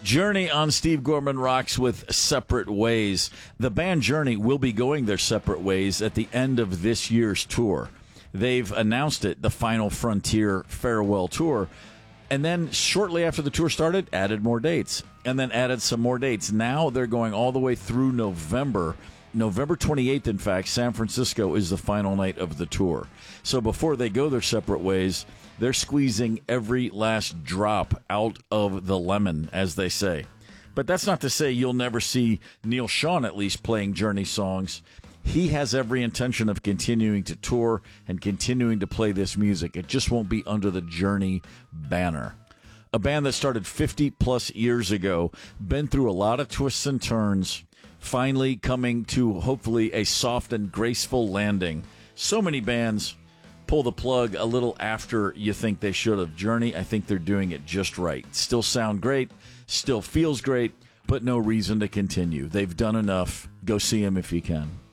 Journey on Steve Gorman Rocks with Separate Ways. The band Journey will be going their separate ways at the end of this year's tour. They've announced it, the Final Frontier Farewell Tour. And then shortly after the tour started, added more dates. And then added some more dates. Now they're going all the way through November. November 28th, in fact, San Francisco is the final night of the tour. So before they go their separate ways, they're squeezing every last drop out of the lemon, as they say. But that's not to say you'll never see Neal Schon at least playing Journey songs. He has every intention of continuing to tour and continuing to play this music. It just won't be under the Journey banner. A band that started 50-plus years ago, been through a lot of twists and turns, finally coming to hopefully a soft and graceful landing. So many bands pull the plug a little after you think they should have. Journey, I think they're doing it just right. Still sound great, still feels great, but no reason to continue. They've done enough. Go see them if you can.